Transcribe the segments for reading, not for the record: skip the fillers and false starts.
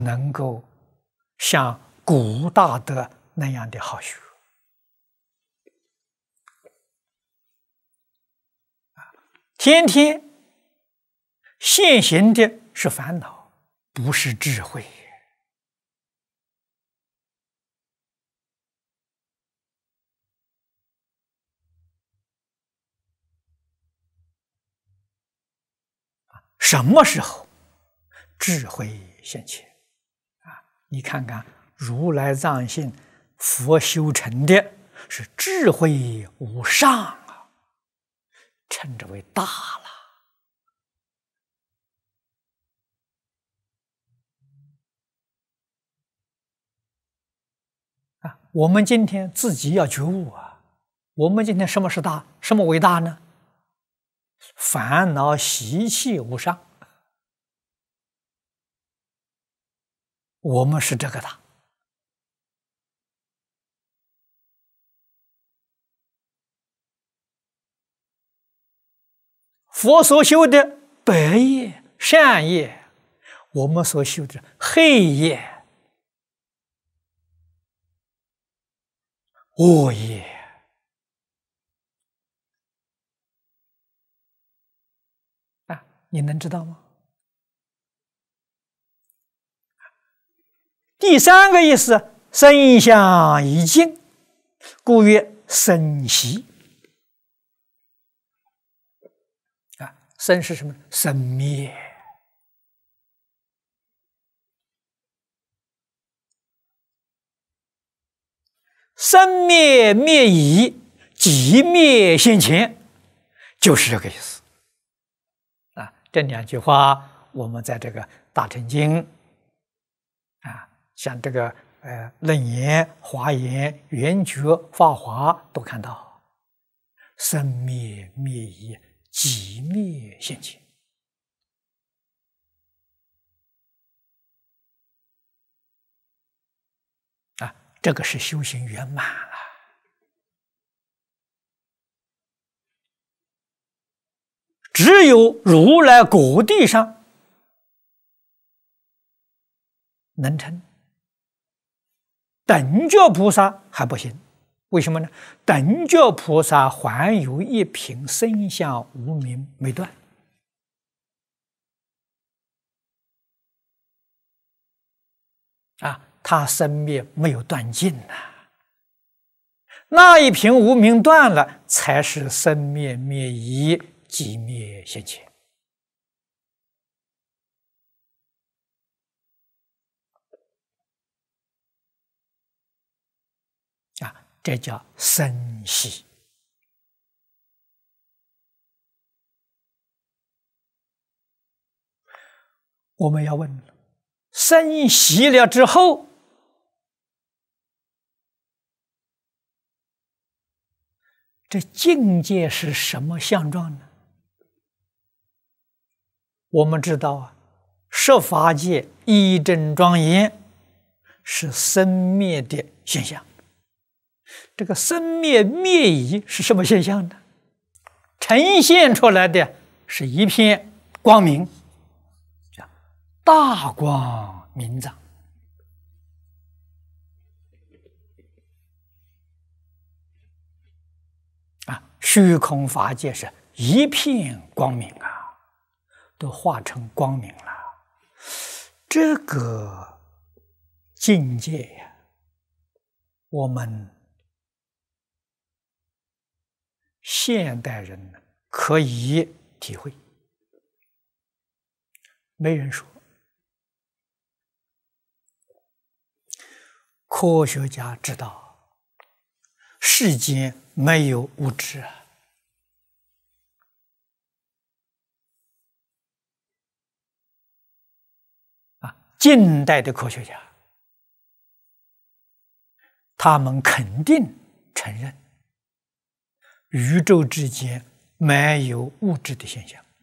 能够像古大德那样的好学。天天现行的是烦恼，不是智慧。什么时候智慧现前？你看看如来藏性佛修成的是智慧无上啊，称之为大了。我们今天自己要觉悟啊！我们今天什么是大？什么为大呢？烦恼习气无上，我们是这个大。佛所修的白业、善业，我们所修的黑业、恶业。你能知道吗？第三个意思，身相已尽，故曰生息。生是什么？生灭。生灭灭已，即灭现前，就是这个意思。这两句话，我们在这个《大乘经》像这个楞严、华严、圆觉、法华都看到，生灭灭已，即灭现前。这个是修行圆满了。只有如来果地上能成，等觉菩萨还不行。为什么呢？等觉菩萨还有一品生相无明没断。他生灭没有断尽呐，那一品无明断了，才是生灭灭已，即灭现前。这叫生息。我们要问了，生息了之后，这境界是什么相状呢？我们知道十法界一真庄严是生灭的现象。这个生灭灭已是什么现象呢？呈现出来的是一片光明，叫大光明藏。虚空法界是一片光明都化成光明了。这个境界呀，我们现代人可以体会，没人说。科学家知道，世间没有物质近代的科学家，他们肯定承认宇宙之间没有物质的现象。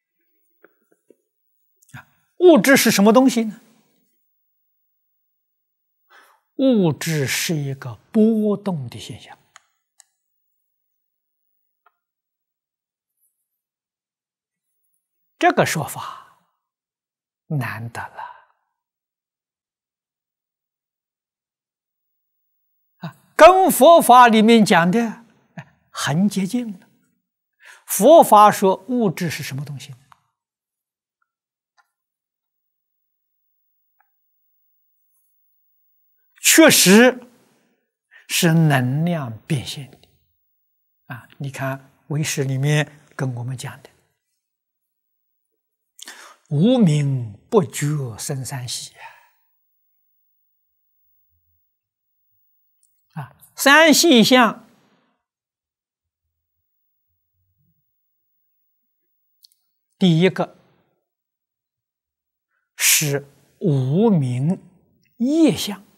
物质是什么东西呢？物质是一个波动的现象。这个说法难得了。 跟佛法里面讲的很接近了。佛法说物质是什么东西？确实是能量变现的啊！你看唯识里面跟我们讲的，无明不觉生三喜啊！三细相第一个是无明业相。